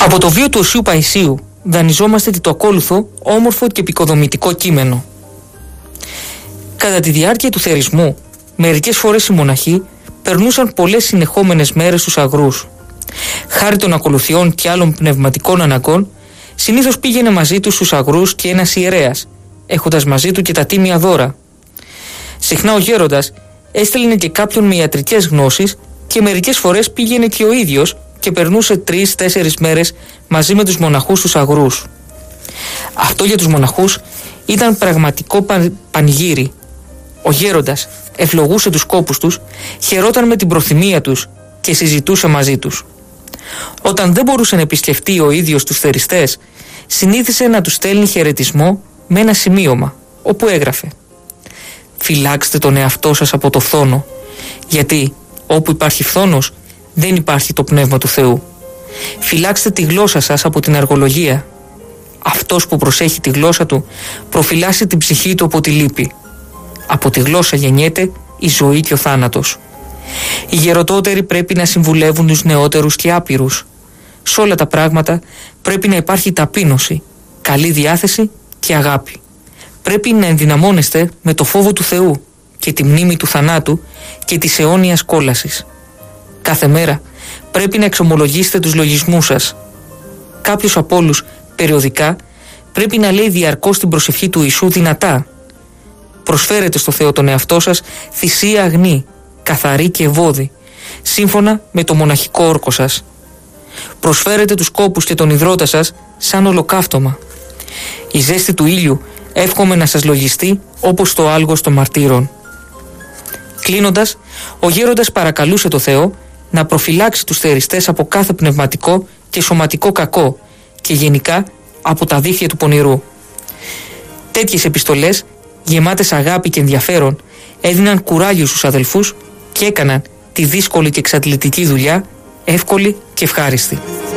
Από το βίο του Οσίου Παϊσίου δανειζόμαστε το ακόλουθο όμορφο και επικοδομητικό κείμενο. Κατά τη διάρκεια του θερισμού, μερικές φορές οι μοναχοί περνούσαν πολλές συνεχόμενες μέρες στους αγρούς. Χάρη των ακολουθιών και άλλων πνευματικών αναγκών, συνήθως πήγαινε μαζί τους στους αγρούς και ένας ιερέας, έχοντας μαζί του και τα τίμια δώρα. Συχνά ο γέροντας έστελνε και κάποιον με ιατρικές γνώσεις και μερικές φορές πήγαινε και ο ίδιος και περνούσε 3-4 μέρες μαζί με τους μοναχούς στους αγρούς. Αυτό για τους μοναχούς ήταν πραγματικό πανηγύρι. Ο γέροντας ευλογούσε τους κόπους τους, χαιρόταν με την προθυμία τους και συζητούσε μαζί τους. Όταν δεν μπορούσε να επισκεφτεί ο ίδιος τους θεριστές, συνήθισε να τους στέλνει χαιρετισμό με ένα σημείωμα, όπου έγραφε: «Φυλάξτε τον εαυτό σας από το φθόνο, γιατί όπου υπάρχει φθόνος δεν υπάρχει το πνεύμα του Θεού. Φυλάξτε τη γλώσσα σας από την αργολογία. Αυτός που προσέχει τη γλώσσα του προφυλάσσει την ψυχή του από τη λύπη. Από τη γλώσσα γεννιέται η ζωή και ο θάνατος. Οι γεροτότεροι πρέπει να συμβουλεύουν τους νεότερους και άπειρους. Σε όλα τα πράγματα πρέπει να υπάρχει ταπείνωση, καλή διάθεση και αγάπη. Πρέπει να ενδυναμώνεστε με το φόβο του Θεού και τη μνήμη του θανάτου και της αιώνιας κόλασης. Κάθε μέρα πρέπει να εξομολογήσετε τους λογισμούς σας. Κάποιος από όλους περιοδικά πρέπει να λέει διαρκώς την προσευχή του Ιησού δυνατά. Προσφέρετε στο Θεό τον εαυτό σας θυσία αγνή, καθαρή και ευώδη, σύμφωνα με το μοναχικό όρκο σας. Προσφέρετε τους κόπους και τον υδρότα σας σαν ολοκαύτωμα. Η ζέστη του ήλιου εύχομαι να σας λογιστεί όπως το άλγος των μαρτύρων». Κλείνοντας, ο γέροντας παρακαλούσε το Θεό να προφυλάξει τους θεριστές από κάθε πνευματικό και σωματικό κακό και γενικά από τα δίχτυα του πονηρού. Τέτοιες επιστολές, γεμάτες αγάπη και ενδιαφέρον, έδιναν κουράγιο στους αδελφούς και έκαναν τη δύσκολη και εξαντλητική δουλειά εύκολη και ευχάριστη.